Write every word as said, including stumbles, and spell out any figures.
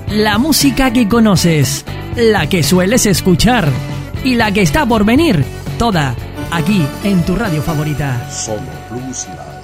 La música que conoces, la que sueles escuchar y la que está por venir, toda aquí en tu radio favorita. Solo Blues Live.